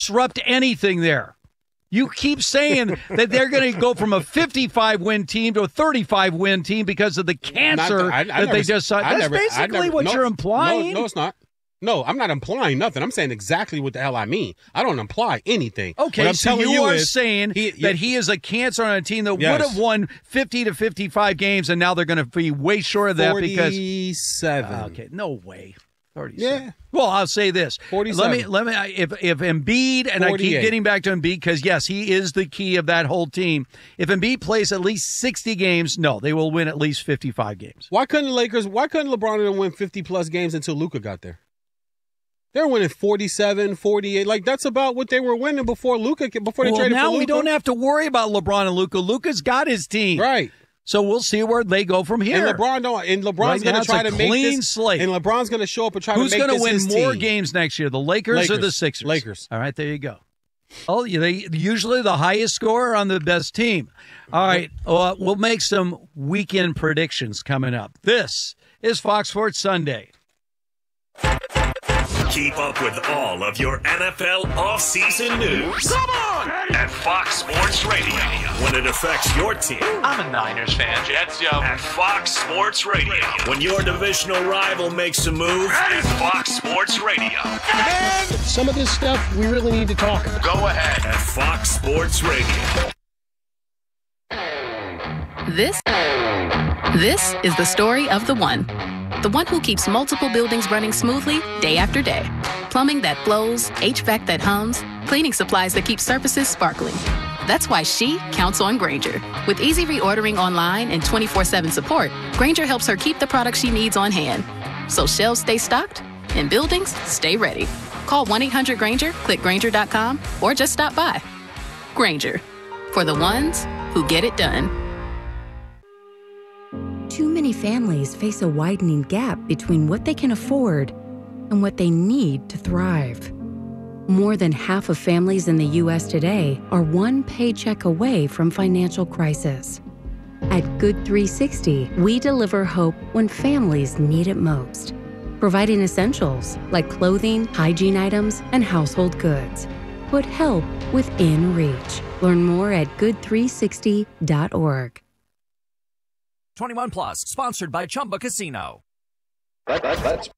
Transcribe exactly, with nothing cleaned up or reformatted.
disrupt anything there. You keep saying that they're going to go from a fifty-five win team to a thirty-five win team because of the cancer Not, I, I that never, they just saw. That's never, basically never, what no, you're implying. No, no, it's not. No, I'm not implying nothing. I'm saying exactly what the hell I mean. I don't imply anything. Okay, what I'm so telling you, you are is saying he, that he is a cancer on a team that yes. would have won fifty to fifty-five games, and now they're going to be way short of that because forty-seven. Uh, okay, no way. thirty-seven. Yeah. Well, I'll say this. forty-seven. Let me let me if if Embiid, and I keep getting back to Embiid because yes, he is the key of that whole team. If Embiid plays at least sixty games, no, they will win at least fifty-five games. Why couldn't the Lakers? Why couldn't LeBron win fifty plus games until Luka got there? They're winning forty-seven, forty-eight. Like, that's about what they were winning before Luka. Before they well, traded for now Luka. we don't have to worry about LeBron and Luka. Luka's got his team, right? So we'll see where they go from here. And LeBron don't. And LeBron's right going to try to make clean this. slate. And LeBron's going to show up and try Who's to make gonna this win his more team. games next year, the Lakers, Lakers or the Sixers? Lakers. All right, there you go. Oh, they usually the highest scorer on the best team. All right, uh, we'll make some weekend predictions coming up. This is Fox Sports Sunday. Keep up with all of your N F L offseason news. Come on! At Fox Sports Radio. When it affects your team. I'm a Niners fan. Jets, yo. At Fox Sports Radio. When your divisional rival makes a move. At Fox Sports Radio. Man, some of this stuff we really need to talk about. Go ahead. At Fox Sports Radio. This, this is the story of the one. The one who keeps multiple buildings running smoothly day after day. Plumbing that flows, H V A C that hums, cleaning supplies that keep surfaces sparkling. That's why she counts on Grainger. With easy reordering online and twenty-four seven support, Grainger helps her keep the products she needs on hand. So shelves stay stocked and buildings stay ready. Call one eight hundred Grainger, click Grainger dot com, or just stop by. Grainger, for the ones who get it done. Too many families face a widening gap between what they can afford and what they need to thrive. More than half of families in the U S today are one paycheck away from financial crisis. At Good three sixty, we deliver hope when families need it most, providing essentials like clothing, hygiene items, and household goods. Put help within reach. Learn more at good three sixty dot org. twenty-one plus, sponsored by Chumba Casino. That, that, that's